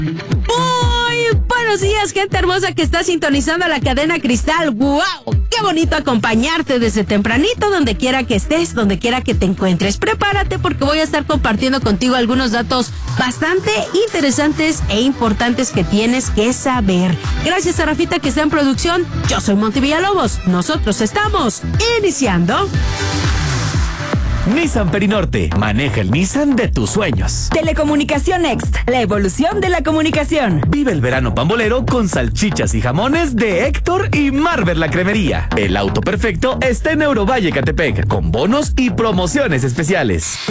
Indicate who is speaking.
Speaker 1: Muy buenos días, gente hermosa que está sintonizando la cadena Cristal. ¡Wow! ¡Qué bonito acompañarte desde tempranito, donde quiera que estés, donde quiera que te encuentres! Prepárate porque voy a estar compartiendo contigo algunos datos bastante interesantes e importantes que tienes que saber. Gracias a Rafita que está en producción. Yo soy Monty Villalobos. Nosotros estamos iniciando.
Speaker 2: Nissan Perinorte, maneja el Nissan de tus sueños.
Speaker 3: Telecomunicación Next, la evolución de la comunicación.
Speaker 2: Vive el verano pambolero con salchichas y jamones de Héctor y Marver la Cremería. El auto perfecto está en Eurovalle Catepec, con bonos y promociones especiales.